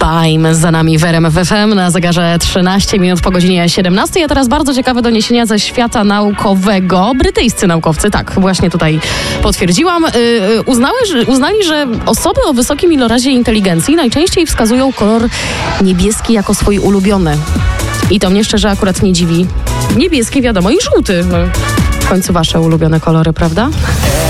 Time za nami w RMF FM na zegarze 13 minut po godzinie 17. A teraz bardzo ciekawe doniesienia ze świata naukowego. Naukowcy, tak, właśnie tutaj potwierdziłam, uznali, że osoby o wysokim ilorazie inteligencji najczęściej wskazują kolor niebieski jako swój ulubiony. I to mnie szczerze akurat nie dziwi. Niebieski wiadomo i żółty. W końcu wasze ulubione kolory, prawda?